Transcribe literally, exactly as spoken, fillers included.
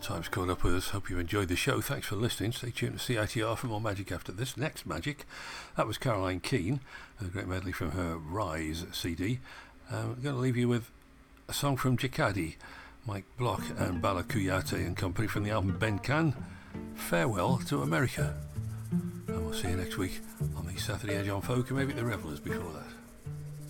Time's caught up with us. Hope you enjoyed the show. Thanks for listening. Stay tuned to C I T R for more magic after this. Next magic. That was Caroline Keane, a great medley from her Rise C D. Um, I'm going to leave you with a song from Jacadi, Mike Block and Bala Kuyate and company from the album Ben Can. Farewell to America. And we'll see you next week on the Saturday Edge on Folk and maybe the Revelers before that.